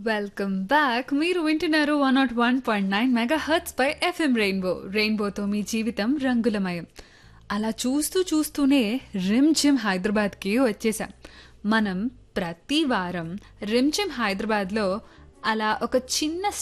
Welcome back. మీరు వింటున్నారు 101.9 mega hurts పై FM రెయిన్బోతో మీ జీవితం రంగులమయం. అలా చూస్తూ చూస్తూనే రిమ్ జిమ్ హైదరాబాద్కి వచ్చేసాం. మనం ప్రతి వారం రిమ్ జిమ్ హైదరాబాద్లో అలా ఒక చిన్న